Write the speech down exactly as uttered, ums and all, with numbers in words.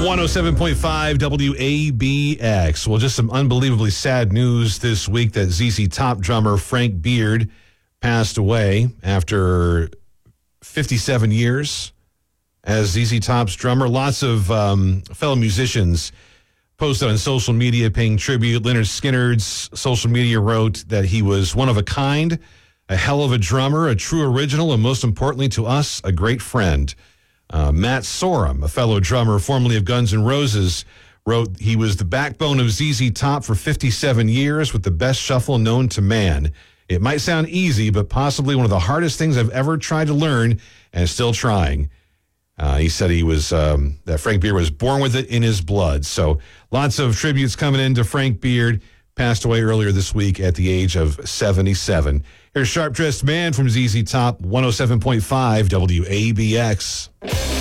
one oh seven point five W A B X. Well, just some unbelievably sad news this week that Z Z Top drummer Frank Beard passed away after fifty-seven years as Z Z Top's drummer. Lots of um, fellow musicians posted on social media paying tribute. Leonard Skinner's social media wrote that he was one of a kind, a hell of a drummer, a true original, and most importantly to us, a great friend. Uh, Matt Sorum, a fellow drummer formerly of Guns N' Roses, wrote he was the backbone of Z Z Top for fifty-seven years with the best shuffle known to man. It might sound easy, but possibly one of the hardest things I've ever tried to learn and still trying. Uh, he said he was um, that Frank Beard was born with it in his blood. So lots of tributes coming in to Frank Beard. Passed away earlier this week at the age of seventy-seven. Here's Sharp Dressed Man from Z Z Top, one oh seven point five W A B X.